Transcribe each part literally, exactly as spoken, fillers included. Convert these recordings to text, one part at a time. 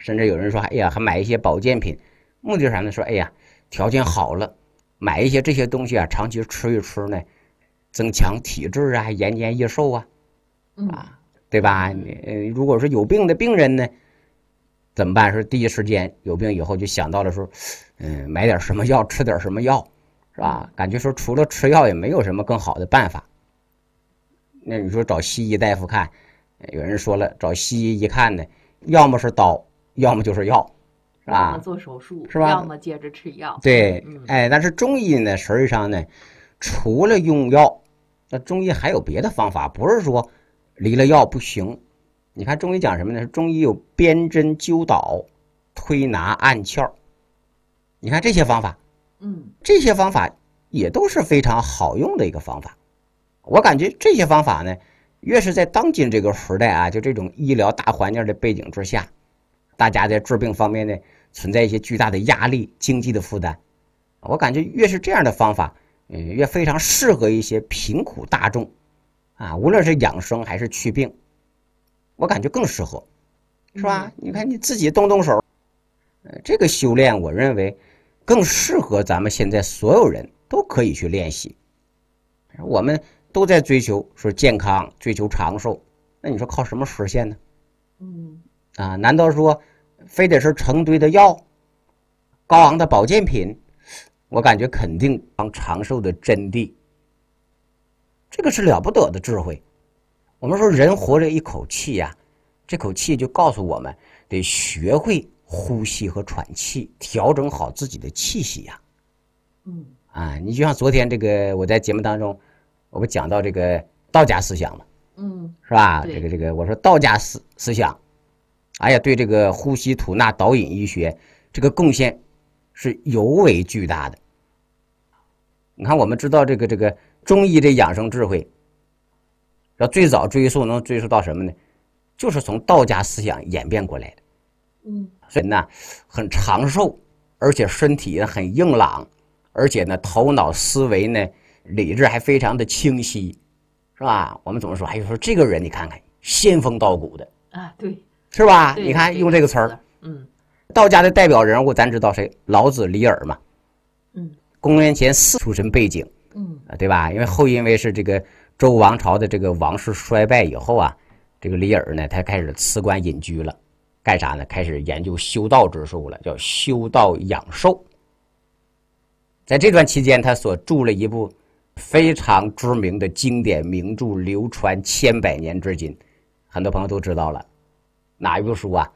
甚至有人说，哎呀，还买一些保健品，目的是啥呢？说，哎呀，条件好了，买一些这些东西啊，长期吃一吃呢，增强体质啊，延年益寿啊，啊，对吧？呃，如果是有病的病人呢，怎么办？是第一时间有病以后就想到了说，嗯，买点什么药，吃点什么药，是吧？感觉说除了吃药也没有什么更好的办法。那你说找西医大夫看，有人说了，找西医一看呢，要么是刀，要么就是药，是吧？ 要么做手术， 是吧？ 要么接着吃药。 对， 嗯、 哎，但是中医呢，实际上呢，除了用药，那中医还有别的方法，不是说离了药不行。你看中医讲什么呢？中医有辨针灸导、推拿按窍，你看这些方法， 嗯， 这些方法也都是非常好用的一个方法。我感觉这些方法呢，越是在当今这个时代啊，就这种医疗大环境的背景之下，大家在治病方面呢存在一些巨大的压力、经济的负担，我感觉越是这样的方法，嗯，越非常适合一些贫苦大众啊，无论是养生还是祛病，我感觉更适合，是吧？你看你自己动动手，呃，这个修炼我认为更适合咱们现在所有人都可以去练习。我们都在追求说健康，追求长寿，那你说靠什么实现呢？ 嗯， 啊，难道说非得是成堆的药、高昂的保健品？我感觉肯定当长寿的真谛，这个是了不得的智慧。我们说人活着一口气呀、啊，这口气就告诉我们得学会呼吸和喘气，调整好自己的气息呀、 啊。嗯。 啊，你就像昨天这个我在节目当中，我不讲到这个道家思想嘛， 嗯， 是吧？这个这个，我说道家思思想，哎呀，对这个呼吸吐纳导引医学这个贡献是尤为巨大的。你看，我们知道这个这个中医这养生智慧，要最早追溯能追溯到什么呢？就是从道家思想演变过来的。 嗯， 所以呢，很长寿，而且身体很硬朗。而且呢，头脑思维呢，理智还非常的清晰，是吧？我们怎么说？还有说这个人，你看看仙风道骨的啊，对， 是吧？你看用这个词儿， 嗯， 道家的代表人物，咱知道谁？老子、李耳嘛， 嗯， 公元前四出身背景， 嗯， 对吧？因为后因为是这个周王朝的这个王室衰败以后啊，这个李耳呢，他开始辞官隐居了，干啥呢？开始研究修道之术了，叫修道养寿。在这段期间，他所著了一部非常知名的经典名著，流传千百年至今，很多朋友都知道了。哪一部书啊？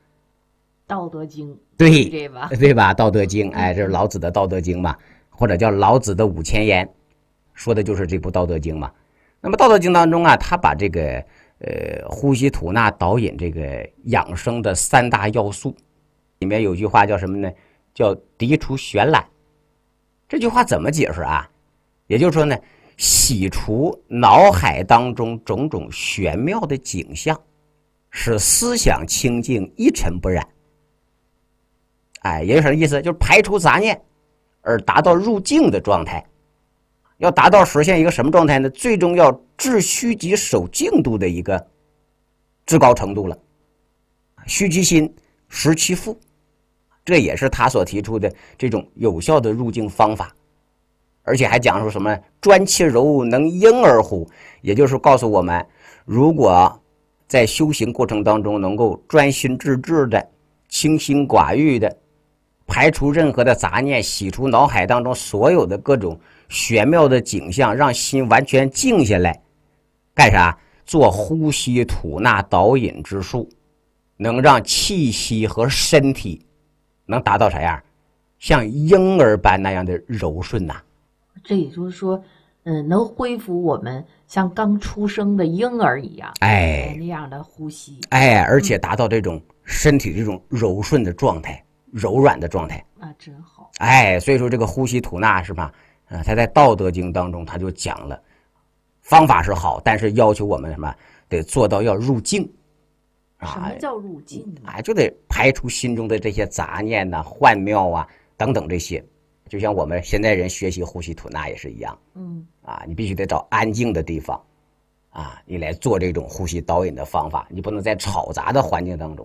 《道德经》。 对， 对吧？ 对吧？《道德经》，哎，这是老子的《道德经》嘛，或者叫老子的五千言，说的就是这部《道德经》嘛。那么《道德经》当中啊，他把这个呃呼吸吐纳导引这个养生的三大要素，里面有句话叫什么呢？叫涤除玄览。这句话怎么解释啊？也就是说呢，洗除脑海当中种种玄妙的景象，使思想清净一尘不染。哎，也有什么意思？就是排除杂念，而达到入静的状态。要达到实现一个什么状态呢？最终要致虚极守静度的一个至高程度了。虚其心，实其腹。这也是他所提出的这种有效的入境方法，而且还讲述什么专气柔能婴儿乎，也就是告诉我们，如果在修行过程当中能够专心致志的、清心寡欲的，排除任何的杂念，洗除脑海当中所有的各种玄妙的景象，让心完全静下来，干啥？做呼吸吐纳导引之术，能让气息和身体能达到啥样？像婴儿般那样的柔顺呐、啊。 这也就是说，嗯，能恢复我们像刚出生的婴儿一样， 哎， 那样的呼吸， 哎，而且达到这种身体这种柔顺的状态、嗯、柔软的状态啊，真好。 哎，所以说这个呼吸吐纳是吧？呃，他在《道德经》当中他就讲了，方法是好，但是要求我们什么？得做到要入境。 什么叫入境啊？就得排除心中的这些杂念呐、啊、幻妙啊等等这些。就像我们现在人学习呼吸吐纳也是一样， 嗯， 啊，你必须得找安静的地方，啊，你来做这种呼吸导引的方法，你不能在吵杂的环境当中。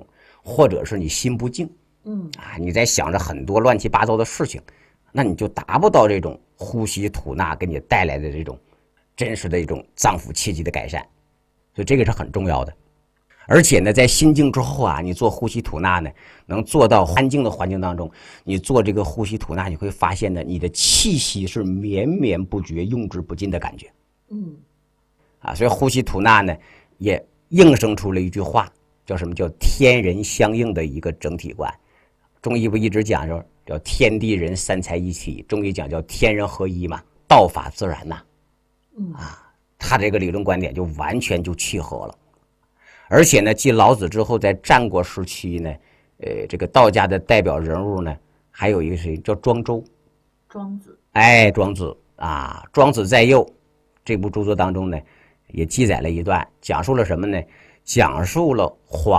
或者是你心不静， 嗯啊，你在想着很多乱七八糟的事情，那你就达不到这种呼吸吐纳给你带来的这种真实的一种脏腑气机的改善，所以这个是很重要的。而且呢，在心静之后啊，你做呼吸吐纳呢，能做到安静的环境当中，你做这个呼吸吐纳，你会发现呢，你的气息是绵绵不绝、用之不尽的感觉。 嗯， 啊，所以呼吸吐纳呢，也应生出了一句话，叫什么？叫天人相应的一个整体观。中医不一直讲说叫天地人三才一体，中医讲叫天人合一嘛，道法自然呐。 嗯啊，他这个理论观点就完全就契合了。而且呢，继老子之后，在战国时期呢，呃，这个道家的代表人物呢，还有一个谁叫庄周？ 庄子。 哎，庄子啊，庄子在右这部著作当中呢，也记载了一段，讲述了什么呢？讲述了黄